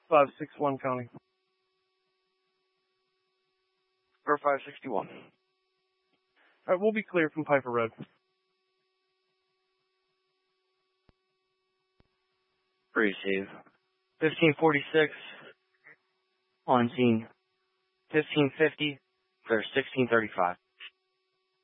561 County. 4561. All right, we'll be clear from Piper Road. Receive. 1546 on scene. 1550 for 1635.